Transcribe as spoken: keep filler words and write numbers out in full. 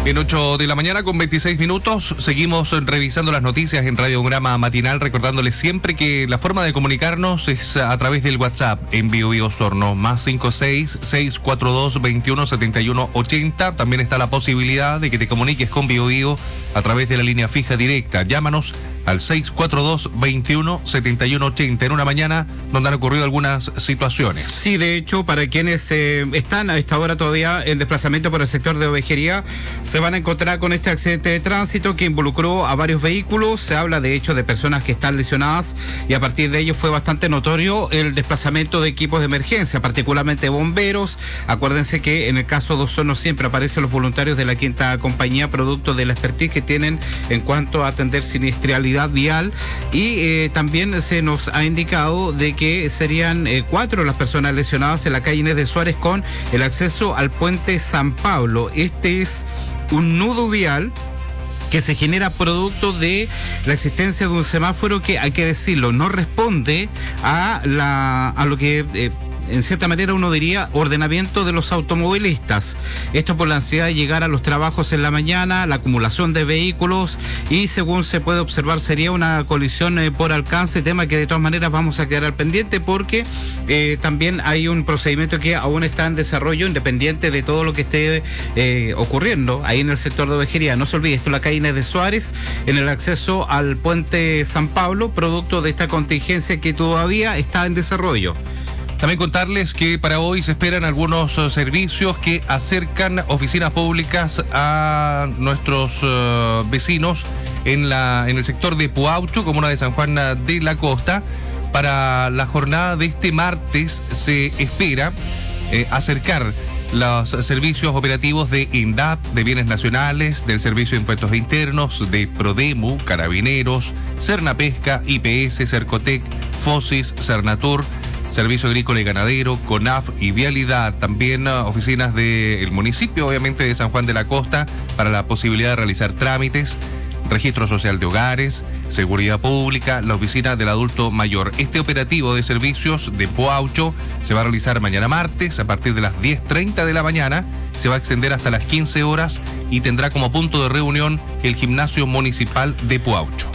En ocho de la mañana con veintiséis minutos, seguimos revisando las noticias en Radiograma Matinal, recordándoles siempre que la forma de comunicarnos es a través del WhatsApp en Bio Bio Osorno, más cinco seis, seis cuatro dos, veintiuno setenta y uno ochenta. También está la posibilidad de que te comuniques con Bio Bio a través de la línea fija directa. Llámanos al seis cuatro dos, veintiuno setenta y uno ochenta en una mañana donde han ocurrido algunas situaciones. Sí, de hecho, para quienes eh, están a esta hora todavía en desplazamiento por el sector de Ovejería, se van a encontrar con este accidente de tránsito que involucró a varios vehículos. Se habla de hecho de personas que están lesionadas y a partir de ello fue bastante notorio el desplazamiento de equipos de emergencia, particularmente bomberos. Acuérdense que en el caso de Osorno siempre aparecen los voluntarios de la quinta compañía, producto de la expertise que tienen en cuanto a atender siniestralidad vial, y eh, también se nos ha indicado de que serían eh, cuatro las personas lesionadas en la calle Inés de Suárez con el acceso al puente San Pablo. Este es un nudo vial que se genera producto de la existencia de un semáforo que, hay que decirlo, no responde a la a lo que eh, en cierta manera uno diría ordenamiento de los automovilistas. Esto por la ansiedad de llegar a los trabajos en la mañana, la acumulación de vehículos y, según se puede observar, sería una colisión eh, por alcance, tema que de todas maneras vamos a quedar al pendiente porque eh, también hay un procedimiento que aún está en desarrollo independiente de todo lo que esté eh, ocurriendo ahí en el sector de Ovejería. No se olvide, esto es la calle Inés de Suárez en el acceso al puente San Pablo, producto de esta contingencia que todavía está en desarrollo. También contarles que para hoy se esperan algunos uh, servicios que acercan oficinas públicas a nuestros uh, vecinos en, la, en el sector de Puaucho, comuna de San Juan de la Costa. Para la jornada de este martes se espera eh, acercar los servicios operativos de INDAP, de Bienes Nacionales, del Servicio de Impuestos Internos, de Prodemu, Carabineros, Cernapesca, I P S, Cercotec, Fosis, Cernatur, Servicio Agrícola y Ganadero, CONAF y Vialidad. También uh, oficinas del municipio, obviamente de San Juan de la Costa, para la posibilidad de realizar trámites, registro social de hogares, seguridad pública, la oficina del adulto mayor. Este operativo de servicios de Puaucho se va a realizar mañana martes a partir de las diez treinta de la mañana. Se va a extender hasta las quince horas y tendrá como punto de reunión el gimnasio municipal de Puaucho.